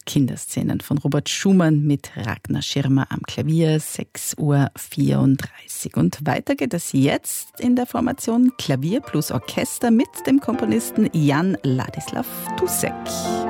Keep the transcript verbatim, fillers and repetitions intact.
Kinderszenen von Robert Schumann mit Ragnar Schirmer am Klavier, sechs Uhr vierunddreißig. Und weiter geht es jetzt in der Formation Klavier plus Orchester mit dem Komponisten Jan Ladislav Dussek.